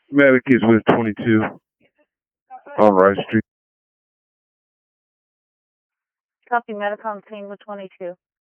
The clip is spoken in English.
Medic is with 22 on Rice Street. Copy, medic on scene with 22.